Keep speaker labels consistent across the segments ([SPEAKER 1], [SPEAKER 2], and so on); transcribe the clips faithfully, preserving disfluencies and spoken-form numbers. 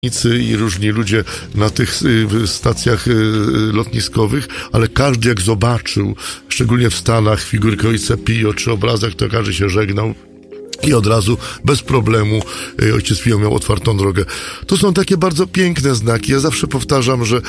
[SPEAKER 1] i różni ludzie na tych stacjach lotniskowych, ale każdy jak zobaczył, szczególnie w Stanach, figurkę ojca Pio czy obrazek, to każdy się żegnał. I od razu, bez problemu, ojciec Pio miał otwartą drogę. To są takie bardzo piękne znaki. Ja zawsze powtarzam, że y,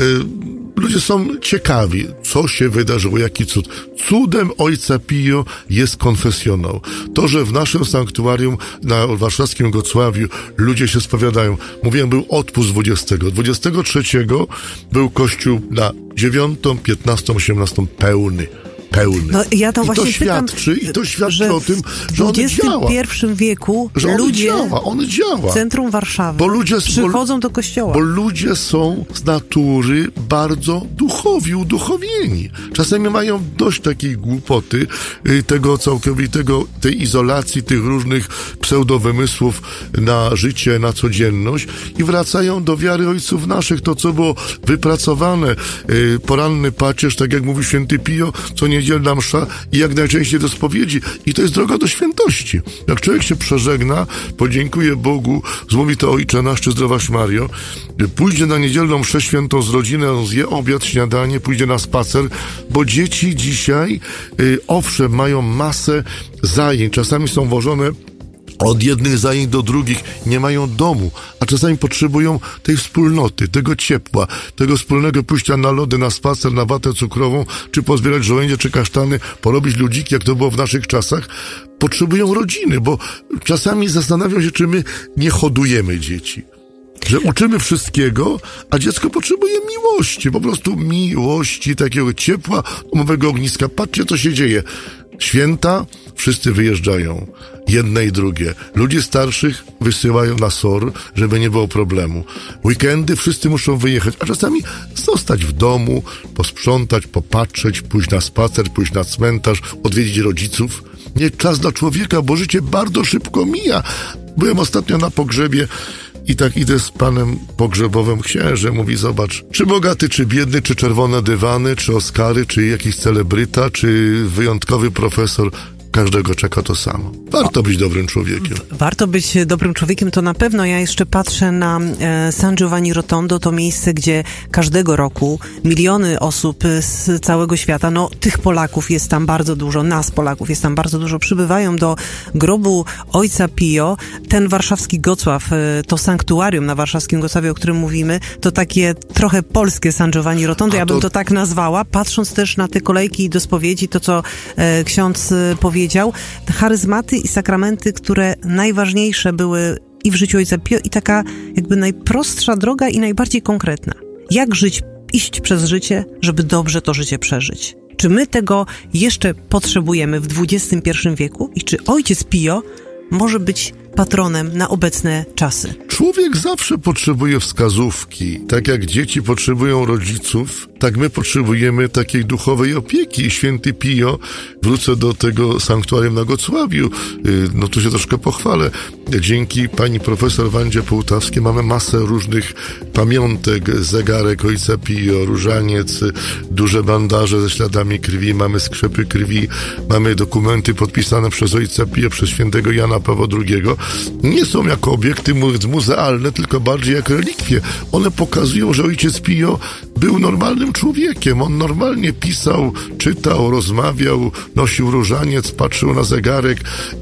[SPEAKER 1] ludzie są ciekawi, co się wydarzyło, jaki cud. Cudem ojca Pio jest konfesjonał. To, że w naszym sanktuarium na warszawskim Gocławiu ludzie się spowiadają. Mówiłem, był odpust dwudziestego. dwudziestego trzeciego był kościół na dziewiątą, piętnastą, osiemnastą pełny. Pełny.
[SPEAKER 2] No, ja to
[SPEAKER 1] I
[SPEAKER 2] właśnie
[SPEAKER 1] to świadczy,
[SPEAKER 2] pytam,
[SPEAKER 1] i to świadczy
[SPEAKER 2] że
[SPEAKER 1] o tym, że on działa.
[SPEAKER 2] W dwudziestym pierwszym wieku
[SPEAKER 1] że on
[SPEAKER 2] ludzie
[SPEAKER 1] działa, on działa.
[SPEAKER 2] w centrum Warszawy
[SPEAKER 1] bo ludzie,
[SPEAKER 2] przychodzą
[SPEAKER 1] bo,
[SPEAKER 2] do kościoła.
[SPEAKER 1] Bo ludzie są z natury bardzo duchowi, uduchowieni. Czasami mają dość takiej głupoty, tego całkowitego, tej izolacji, tych różnych pseudowymysłów na życie, na codzienność i wracają do wiary ojców naszych. To, co było wypracowane, poranny pacierz, tak jak mówił święty Pio, co niedzielna msza i jak najczęściej do spowiedzi. I to jest droga do świętości. Jak człowiek się przeżegna, podziękuje Bogu, zmówi to Ojcze nasz czy Zdrowaś Mario, pójdzie na niedzielną mszę świętą z rodziną, zje obiad, śniadanie, pójdzie na spacer, bo dzieci dzisiaj, y, owszem, mają masę zajęć, czasami są wożone od jednych zajęć do drugich, nie mają domu, a czasami potrzebują tej wspólnoty, tego ciepła, tego wspólnego pójścia na lody, na spacer, na watę cukrową, czy pozbierać żołędzie, czy kasztany, porobić ludziki, jak to było w naszych czasach. Potrzebują rodziny, bo czasami zastanawiam się, czy my nie hodujemy dzieci. Że uczymy wszystkiego, a dziecko potrzebuje miłości, po prostu miłości, takiego ciepła, domowego ogniska. Patrzcie, co się dzieje. Święta, wszyscy wyjeżdżają. Jedne i drugie. Ludzie starszych wysyłają na S O R, żeby nie było problemu. Weekendy wszyscy muszą wyjechać, a czasami zostać w domu, posprzątać, popatrzeć, pójść na spacer, pójść na cmentarz, odwiedzić rodziców. Nie czas dla człowieka, bo życie bardzo szybko mija. Byłem ostatnio na pogrzebie i tak idę z panem pogrzebowym, księże mówi, zobacz, czy bogaty, czy biedny, czy czerwone dywany, czy Oscary, czy jakiś celebryta, czy wyjątkowy profesor, każdego czeka to samo. Warto być dobrym człowiekiem.
[SPEAKER 2] Warto być dobrym człowiekiem, to na pewno. Ja jeszcze patrzę na e, San Giovanni Rotondo, to miejsce, gdzie każdego roku miliony osób z całego świata, no tych Polaków jest tam bardzo dużo, nas Polaków jest tam bardzo dużo, przybywają do grobu ojca Pio. Ten warszawski Gocław, e, to sanktuarium na warszawskim Gocławie, o którym mówimy, to takie trochę polskie San Giovanni Rotondo, ja bym to... to tak nazwała, patrząc też na te kolejki do spowiedzi, to co e, ksiądz e, powiedział, charyzmaty i sakramenty, które najważniejsze były i w życiu ojca Pio, i taka jakby najprostsza droga i najbardziej konkretna. Jak żyć, iść przez życie, żeby dobrze to życie przeżyć? Czy my tego jeszcze potrzebujemy w dwudziestym pierwszym wieku? I czy ojciec Pio może być patronem na obecne czasy?
[SPEAKER 1] Człowiek zawsze potrzebuje wskazówki. Tak jak dzieci potrzebują rodziców, tak my potrzebujemy takiej duchowej opieki. Święty Pio, wrócę do tego sanktuarium na Gocławiu, no tu się troszkę pochwalę. Dzięki pani profesor Wandzie Połtawskiej mamy masę różnych pamiątek, zegarek ojca Pio, różaniec, duże bandaże ze śladami krwi, mamy skrzepy krwi, mamy dokumenty podpisane przez ojca Pio, przez świętego Jana Pawła drugiego. Nie są jako obiekty muzealne, tylko bardziej jak relikwie. One pokazują, że ojciec Pio był normalnym człowiekiem. On normalnie pisał, czytał, rozmawiał, nosił różaniec, patrzył na zegarek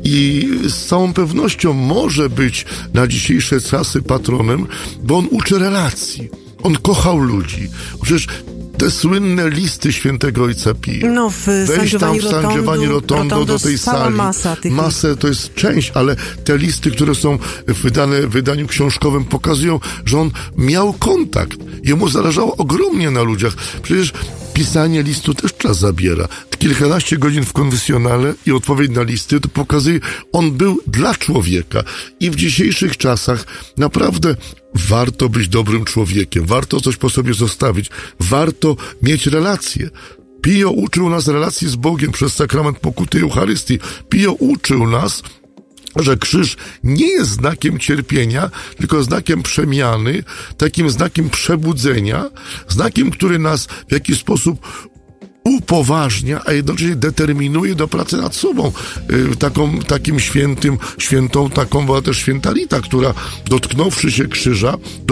[SPEAKER 1] i z całą pewnością może być na dzisiejsze czasy patronem, bo on uczy relacji. On kochał ludzi. Przecież te słynne listy świętego ojca Pio.
[SPEAKER 2] No, w
[SPEAKER 1] Wejść tam w San Giovanni Rotondo,
[SPEAKER 2] Rotondo
[SPEAKER 1] do tej sali.
[SPEAKER 2] Masa tych
[SPEAKER 1] Masę to jest część, ale te listy, które są wydane w wydaniu książkowym, pokazują, że on miał kontakt. Jemu zależało ogromnie na ludziach. Przecież pisanie listu też czas zabiera. Kilkanaście godzin w konfesjonale i odpowiedź na listy to pokazuje, on był dla człowieka. I w dzisiejszych czasach naprawdę warto być dobrym człowiekiem. Warto coś po sobie zostawić. Warto mieć relacje. Pio uczył nas relacji z Bogiem przez sakrament pokuty i Eucharystii. Pio uczył nas, że krzyż nie jest znakiem cierpienia, tylko znakiem przemiany, takim znakiem przebudzenia, znakiem, który nas w jakiś sposób upoważnia, a jednocześnie determinuje do pracy nad sobą. Yy, taką, takim świętym, świętą, taką była też święta Rita, która dotknąwszy się krzyża,